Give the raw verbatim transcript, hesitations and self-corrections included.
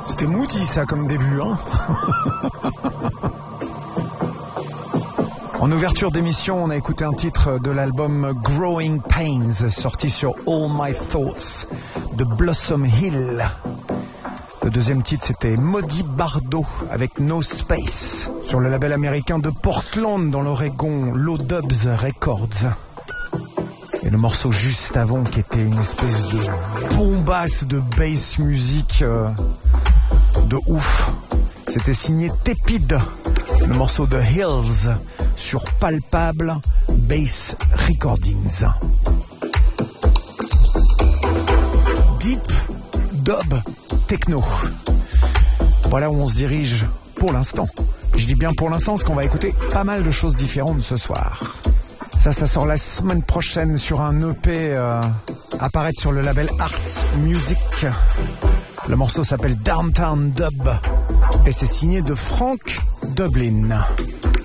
C'était moody ça comme début, hein. En ouverture d'émission, on a écouté un titre de l'album Growing Pains, sorti sur All My Thoughts de Blossom Hill. Le deuxième titre, c'était Maudit Bardot avec No Space sur le label américain de Portland dans l'Oregon, Low Dubs Records. Et le morceau juste avant, qui était une espèce de bombasse de bass music euh, de ouf, c'était signé Tepid, le morceau de Hills sur Palpable Bass Recordings. Deep Dub Techno. Voilà où on se dirige pour l'instant. Je dis bien pour l'instant parce qu'on va écouter pas mal de choses différentes ce soir. Ça, ça sort la semaine prochaine sur un E P euh, apparaître sur le label Arts Music. Le morceau s'appelle Downtown Dub et c'est signé de Frank Dublin.